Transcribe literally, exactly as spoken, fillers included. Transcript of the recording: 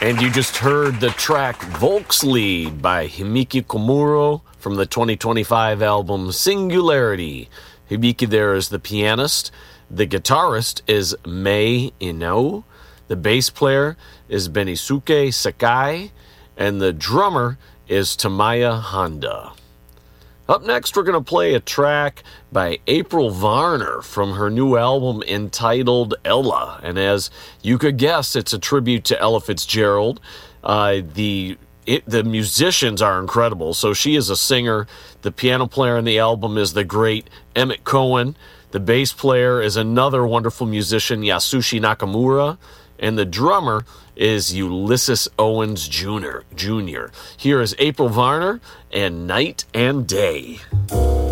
And you just heard the track Volkslied by Himiki Komuro from the twenty twenty-five album Singularity. Hibiki there is the pianist. The guitarist is Mei Ino. The bass player is Benisuke Sakai. And the drummer is Tamaya Honda. Up next, we're going to play a track by April Varner from her new album entitled Ella. And as you could guess, it's a tribute to Ella Fitzgerald. Uh, the it, the musicians are incredible. So she is a singer. The piano player on the album is the great Emmett Cohen. The bass player is another wonderful musician, Yasushi Nakamura. And the drummer is Ulysses Owens Junior Junior Here is April Varner and Night and Day.